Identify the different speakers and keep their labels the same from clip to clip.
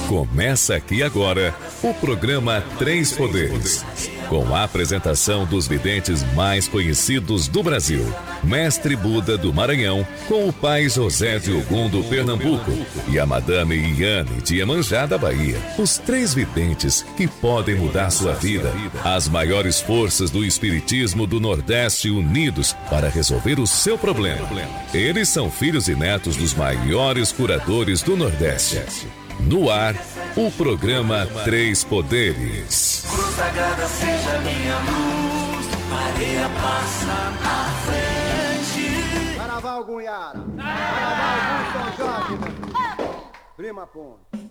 Speaker 1: Começa aqui agora o programa Três Poderes, com a apresentação dos videntes mais conhecidos do Brasil. Mestre Buda do Maranhão, com o pai José de Ogum do Pernambuco e a madame Iane de Iemanjá da Bahia. Os três videntes que podem mudar sua vida. As maiores forças do espiritismo do Nordeste unidos para resolver o seu problema. Eles são filhos e netos dos maiores curadores do Nordeste. No ar, o programa Três Poderes.
Speaker 2: Cruz sagrada seja minha luz, areia passa à frente.
Speaker 3: Carnaval Gunhara, Carnaval São Jorge, Prima Ponte.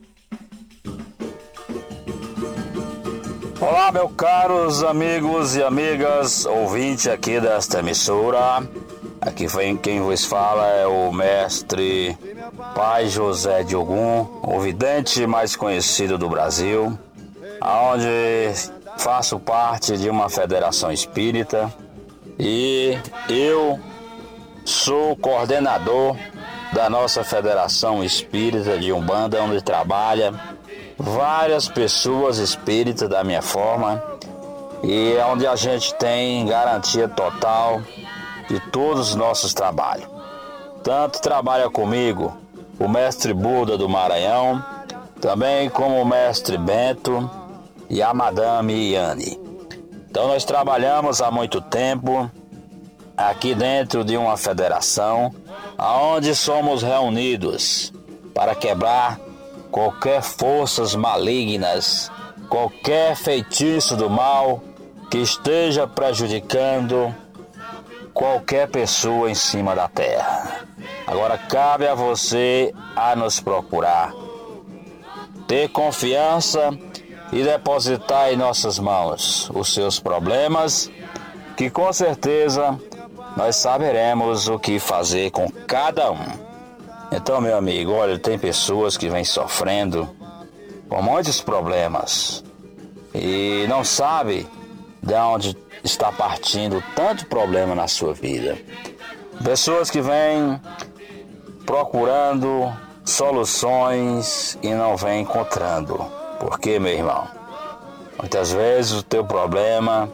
Speaker 4: Olá, meus caros amigos e amigas, ouvinte aqui desta emissora. Aqui quem vos fala é o mestre Pai José de Ogum, o vidente mais conhecido do Brasil, onde faço parte de uma federação espírita e eu sou coordenador da nossa Federação Espírita de Umbanda, onde trabalha várias pessoas espíritas da minha forma e onde a gente tem garantia total de todos os nossos trabalhos. Tanto trabalha comigo o mestre Buda do Maranhão, também como o mestre Bento e a madame Iane. Então nós trabalhamos há muito tempo aqui dentro de uma federação, onde somos reunidos para quebrar qualquer forças malignas, qualquer feitiço do mal que esteja prejudicando qualquer pessoa em cima da terra. Agora cabe a você a nos procurar, ter confiança e depositar em nossas mãos os seus problemas, que com certeza nós saberemos o que fazer com cada um. Então, meu amigo, olha, tem pessoas que vêm sofrendo com muitos problemas e não sabe de onde está partindo tanto problema na sua vida. Pessoas que vêm procurando soluções e não vêm encontrando. Por quê, meu irmão? Muitas vezes o teu problema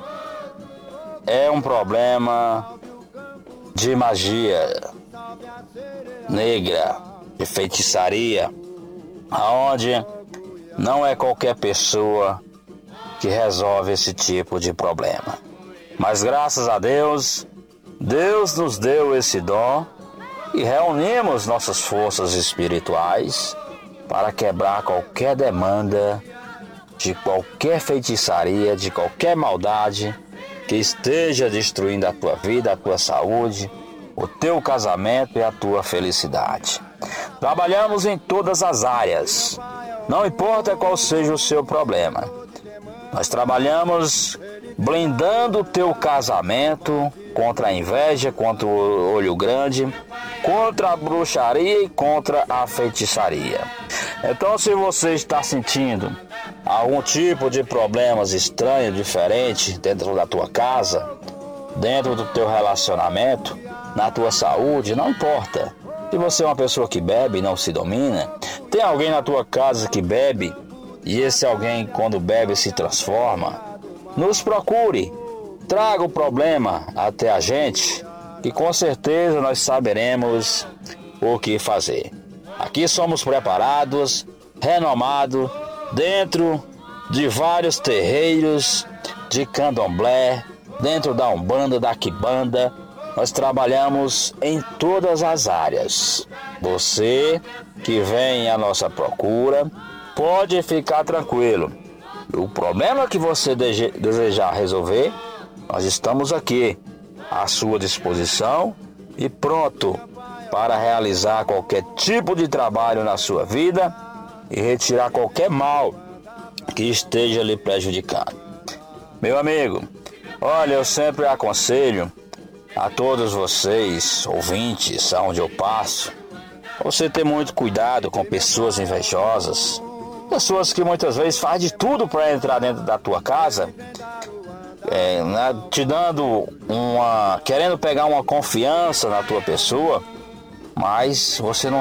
Speaker 4: é um problema de magia negra, de feitiçaria, aonde não é qualquer pessoa que resolve esse tipo de problema. Mas graças a Deus, Deus nos deu esse dom e reunimos nossas forças espirituais para quebrar qualquer demanda de qualquer feitiçaria, de qualquer maldade que esteja destruindo a tua vida, a tua saúde, o teu casamento e a tua felicidade. Trabalhamos em todas as áreas, não importa qual seja o seu problema. Nós trabalhamos blindando o teu casamento contra a inveja, contra o olho grande, contra a bruxaria e contra a feitiçaria. Então, se você está sentindo algum tipo de problemas estranhos, diferentes dentro da tua casa, dentro do teu relacionamento, na tua saúde, não importa. Se você é uma pessoa que bebe e não se domina, tem alguém na tua casa que bebe e esse alguém, quando bebe, se transforma, nos procure, traga o problema até a gente, que com certeza nós saberemos o que fazer. Aqui somos preparados, renomados, dentro de vários terreiros de candomblé, dentro da Umbanda, da Quimbanda. Nós trabalhamos em todas as áreas. Você que vem à nossa procura, pode ficar tranquilo. O problema que você desejar resolver, nós estamos aqui à sua disposição e pronto para realizar qualquer tipo de trabalho na sua vida e retirar qualquer mal que esteja lhe prejudicando. Meu amigo, olha, eu sempre aconselho a todos vocês, ouvintes, aonde eu passo, você ter muito cuidado com pessoas invejosas, pessoas que muitas vezes fazem de tudo para entrar dentro da tua casa, te dando querendo pegar uma confiança na tua pessoa, mas você não